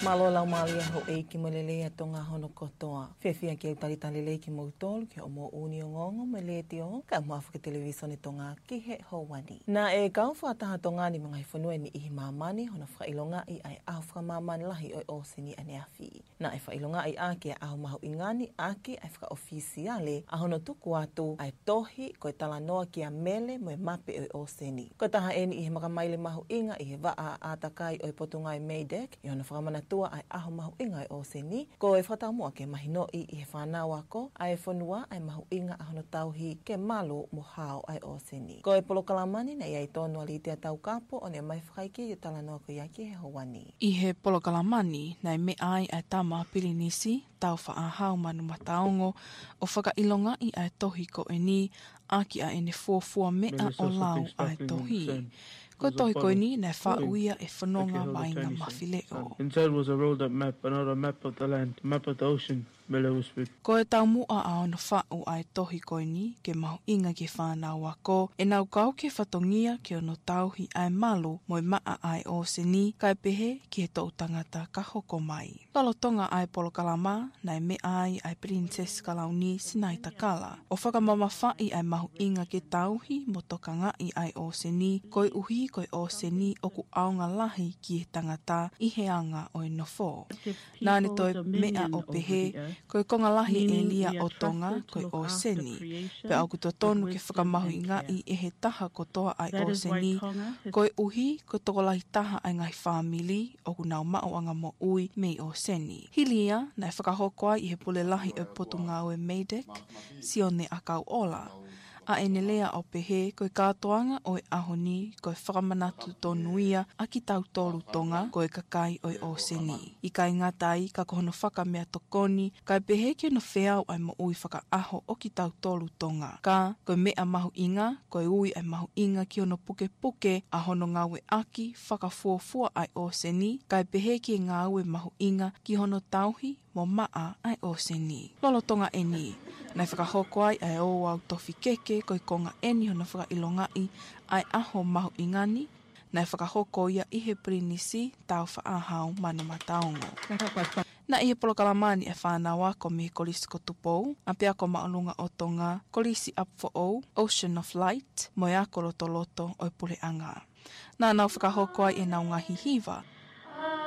Malola malia ho e ki malele tonga hono kotoa. Fefia ki tali lele ki mautol ki o mo uni o ngongo malete o ka mafuka televisione tonga ki he ho wani. Na e kau whataha tonga ni mga whanua ni ihi mamani hono whailonga i ai ahu whamamani lahi o sini ane awhi. Na e whailonga i ake ahu mahu ingani ake ai whaka ofisiale a hono tuku atu ai tohi koe tala noa ki a mele mo e mape o sini. Ko taha eni i he makamaile mahu inga i he waa atakai o potungai Meidek i hono whakamanatua ai aho mahu inga o seni. Ko e whatamua ke mahino i he whanau ako ai whanua ai mahu inga ahono tauhi ke malo mo hao ai o seni. Ko e polokalamani na iai tonu ali te tau kapo o ne mai whakaiki i tala noa ko iaki he hawani. I he polokalamani na me ai tama pirinisi tau whaahau manu mataongo o whakailonga i ai tohi ko e ni aki a ene fuafua mea o lau ai tohi. Ko tohi ko ni na whauia e whanonga mainga mawhileo. Inside was a rolled up map, another map of the land, map of the ocean. Ko e tau mua a ono whau ai tohi koe ni ke mahu inga ke whanau ako e nau kau ke whatongia ke ono tauhi ai malo mo maa ai o se ni kai pehe ki he tau tangata ka hoko mai. Lalotonga ai polokalama nai me ai Princess Kalauni Sinai Takala. O whakamama whai ai mahu inga ke tauhi mo tokanga i ai o se ni koe uhi koe o se ni oku aonga lahi ki he tangata i he anga o e nofo. Nāne toi mea o pehe koe konga lahi e lia o tonga koe o seni. Pe au kuto tonu ke whakamahu i ngā i e he taha kotoa ai o seni. Koe uhi koe toko lahi taha ai ngai whāmili o ku nau mao anga mo ui me o seni. Hilia nai whakahokoa i he pule lahi o potu ngā ue Meidek, sione a kau ola. A ene lea o pehe koe kātoanga o e ahoni koe whakamanatu tonuia a ki tau tolu tonga koe kakai o e o seni. I kai ngatai ka kohono whakamea tokoni kai pehe ke no wheau ai mo ui whaka aho o ki tau tolu tonga. Ka koe mea mahu inga, koe ui ai mahu inga ki ono puke puke a hono ngawe aki whakafuafua ai o seni kai pehe ke ngā ue mahu inga ki hono tauhi mo maa ai o seni. Lolotonga eni. Nai whakahokoai ai o au tofi keke koe konga eni hono whakailonga i ai aho mahu ingani. Nai whakahoko ia i he prinisi tau whaahau mana mataongo. Na i he polokalamani e whānawa ko me kolisi ko tupou, a pia ko maolunga o tonga kolisi up for all, Ocean of Light, mo e ako loto o e pule anga. Nā nau whakahokoai e nau ngahi hiva,